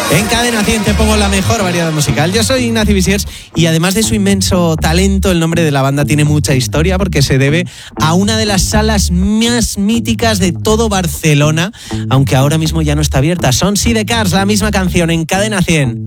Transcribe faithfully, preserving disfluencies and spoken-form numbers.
En Cadena cien te pongo la mejor variedad musical. Yo soy Ignacio Visiers y además de su inmenso talento, el nombre de la banda tiene mucha historia porque se debe a una de las salas más míticas de todo Barcelona, aunque ahora mismo ya no está abierta. Son Sidecars, la misma canción en Cadena cien.